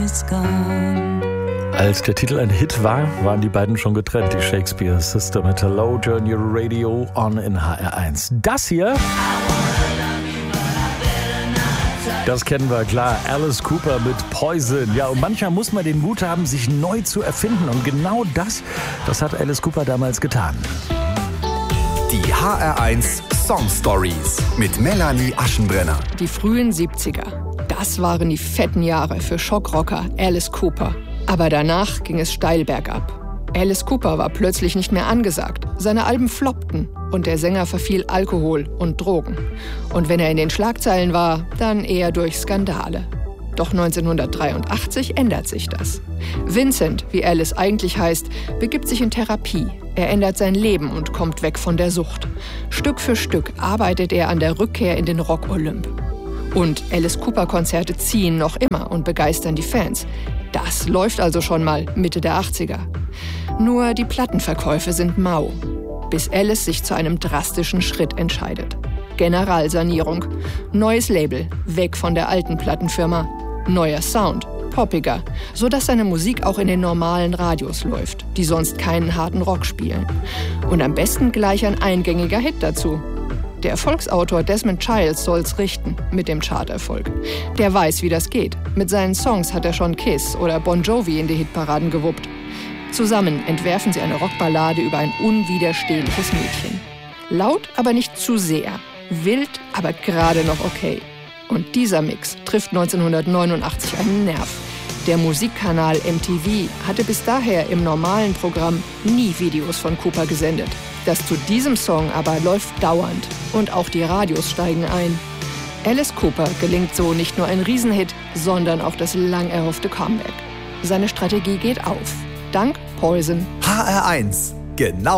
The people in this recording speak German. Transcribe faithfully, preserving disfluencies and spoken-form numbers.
is gone. Als der Titel ein Hit war, waren die beiden schon getrennt, die Shakespeare Sister mit Hello, Join Your Radio on in H R eins. Das hier, das kennen wir klar, Alice Cooper mit Poison. Ja, und manchmal muss man den Mut haben, sich neu zu erfinden. Und genau das, das hat Alice Cooper damals getan. Die H R eins Song Stories mit Melanie Aschenbrenner. Die frühen siebziger. Das waren die fetten Jahre für Schockrocker Alice Cooper. Aber danach ging es steil bergab. Alice Cooper war plötzlich nicht mehr angesagt. Seine Alben floppten und der Sänger verfiel Alkohol und Drogen. Und wenn er in den Schlagzeilen war, dann eher durch Skandale. Doch neunzehnhundertdreiundachtzig ändert sich das. Vincent, wie Alice eigentlich heißt, begibt sich in Therapie. Er ändert sein Leben und kommt weg von der Sucht. Stück für Stück arbeitet er an der Rückkehr in den Rock-Olymp. Und Alice Cooper-Konzerte ziehen noch immer und begeistern die Fans. Das läuft also schon mal Mitte der achtziger. Nur die Plattenverkäufe sind mau, bis Alice sich zu einem drastischen Schritt entscheidet. Generalsanierung, neues Label, weg von der alten Plattenfirma, neuer Sound, poppiger, sodass seine Musik auch in den normalen Radios läuft, die sonst keinen harten Rock spielen. Und am besten gleich ein eingängiger Hit dazu. Der Erfolgsautor Desmond Childs soll's richten mit dem Charterfolg. Der weiß, wie das geht. Mit seinen Songs hat er schon Kiss oder Bon Jovi in die Hitparaden gewuppt. Zusammen entwerfen sie eine Rockballade über ein unwiderstehliches Mädchen. Laut, aber nicht zu sehr. Wild, aber gerade noch okay. Und dieser Mix trifft neunzehnhundertneunundachtzig einen Nerv. Der Musikkanal M T V hatte bis daher im normalen Programm nie Videos von Cooper gesendet. Das zu diesem Song aber läuft dauernd und auch die Radios steigen ein. Alice Cooper gelingt so nicht nur ein Riesenhit, sondern auch das lang erhoffte Comeback. Seine Strategie geht auf. Dank Poison. H R eins, genau.